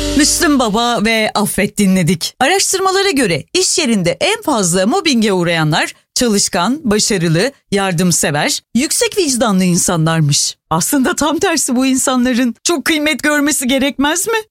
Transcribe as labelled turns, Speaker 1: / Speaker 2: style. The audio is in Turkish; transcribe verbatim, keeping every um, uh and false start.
Speaker 1: Müslüm Baba ve Affet dinledik. Araştırmalara göre iş yerinde en fazla mobbinge uğrayanlar çalışkan, başarılı, yardımsever, yüksek vicdanlı insanlarmış. Aslında tam tersi bu insanların çok kıymet görmesi gerekmez mi?